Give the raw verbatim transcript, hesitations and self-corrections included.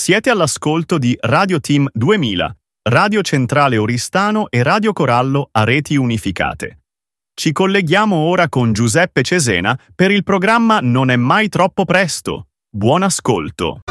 Siete all'ascolto di Radio Team duemila, Radio Centrale Oristano e Radio Corallo a reti unificate. Ci colleghiamo ora con Giuseppe Cesena per il programma Non è mai troppo presto. Buon ascolto.